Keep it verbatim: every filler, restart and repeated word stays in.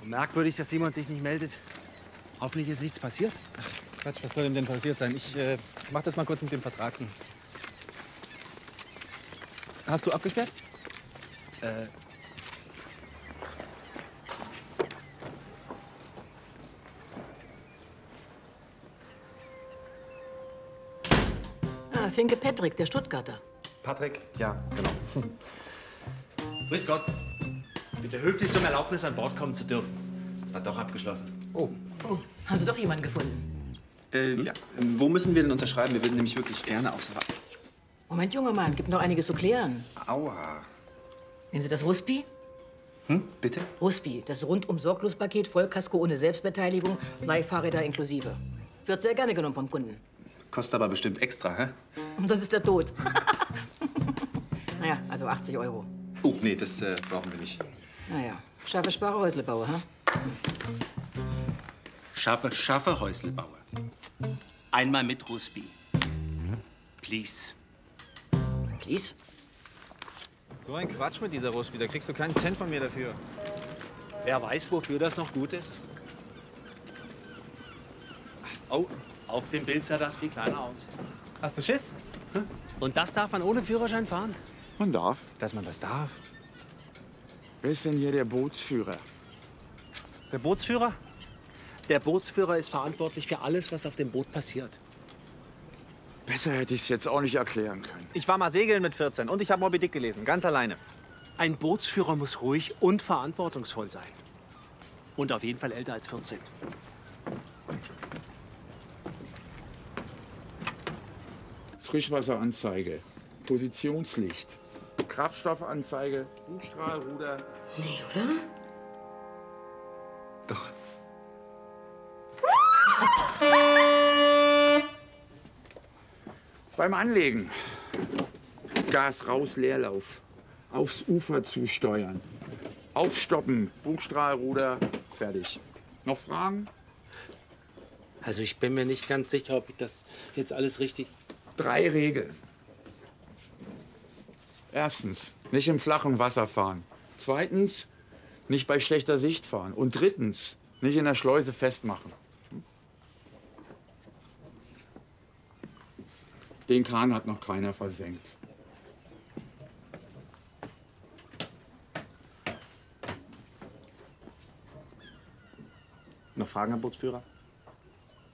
Merkwürdig, dass Simon sich nicht meldet. Hoffentlich ist nichts passiert. Ach, Quatsch, was soll ihm denn passiert sein? Ich äh, mach das mal kurz mit dem Vertrag. Hast du abgesperrt? Äh. Ah, Finke Patrick, der Stuttgarter. Patrick? Ja, genau. Grüß Gott. Bitte höflich um Erlaubnis, an Bord kommen zu dürfen. Es war doch abgeschlossen. Oh. Oh, haben Sie doch jemanden gefunden? Äh, hm? ja. Ähm, wo müssen wir denn unterschreiben? Wir würden nämlich wirklich gerne aufs Wasser. Moment, junger Mann, gibt noch einiges zu klären. Aua. Nehmen Sie das Ruspi? Hm? Bitte? Ruspi, das Rundum-Sorglos-Paket, Vollkasko ohne Selbstbeteiligung, Leihfahrräder inklusive. Wird sehr gerne genommen vom Kunden. Kostet aber bestimmt extra, hä? Und sonst ist er tot. Naja, also achtzig Euro. Oh, nee, das äh, brauchen wir nicht. Naja, schaffe, spare, Häuslebauer, ha? Schaffe, schaffe, Häuslebauer. Einmal mit Ruspi. Please. Please? So ein Quatsch mit dieser Ruspi. Da kriegst du keinen Cent von mir dafür. Wer weiß, wofür das noch gut ist? Oh, auf dem Bild sah das viel kleiner aus. Hast du Schiss? Und das darf man ohne Führerschein fahren? Man darf. Dass man das darf. Wer ist denn hier der Bootsführer? Der Bootsführer? Der Bootsführer ist verantwortlich für alles, was auf dem Boot passiert. Besser hätte ich es jetzt auch nicht erklären können. Ich war mal segeln mit vierzehn und ich habe Moby Dick gelesen, ganz alleine. Ein Bootsführer muss ruhig und verantwortungsvoll sein. Und auf jeden Fall älter als vierzehn. Frischwasseranzeige, Positionslicht, Kraftstoffanzeige, Bugstrahlruder. Nee, oder? Doch. Beim Anlegen. Gas raus, Leerlauf. Aufs Ufer zusteuern. Aufstoppen, Bugstrahlruder, fertig. Noch Fragen? Also ich bin mir nicht ganz sicher, ob ich das jetzt alles richtig... Drei Regeln. Erstens, nicht im flachen Wasser fahren. Zweitens, nicht bei schlechter Sicht fahren. Und drittens, nicht in der Schleuse festmachen. Den Kahn hat noch keiner versenkt. Noch Fragen, Herr Bootsführer?